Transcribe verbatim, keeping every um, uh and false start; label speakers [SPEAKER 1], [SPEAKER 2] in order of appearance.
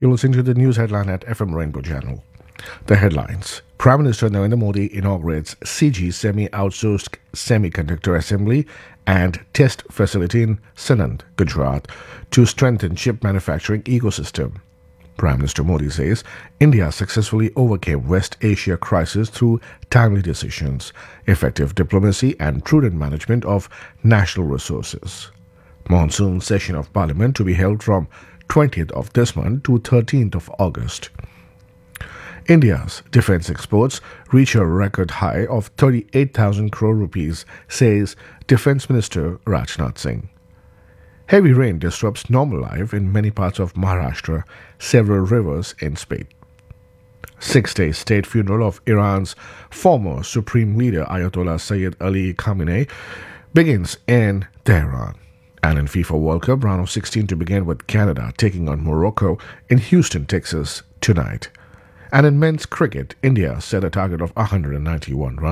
[SPEAKER 1] You're listening to the news headline at F M Rainbow Channel. The headlines. Prime Minister Narendra Modi inaugurates C G semi-outsourced semiconductor assembly and test facility in Sanand, Gujarat, to strengthen chip manufacturing ecosystem. Prime Minister Modi says India successfully overcame West Asia crisis through timely decisions, effective diplomacy and prudent management of national resources. Monsoon session of Parliament to be held from twentieth of this month to thirteenth of August. India's defence exports reach a record high of thirty-eight thousand crore rupees, says Defence Minister Rajnath Singh. Heavy rain disrupts normal life in many parts of Maharashtra, several rivers in spate. Six-day state funeral of Iran's former supreme leader Ayatollah Sayyid Ali Khamenei begins in Tehran. And in FIFA World Cup, round of sixteen to begin with Canada taking on Morocco in Houston, Texas tonight. And in men's cricket, India set a target of one hundred ninety-one runs.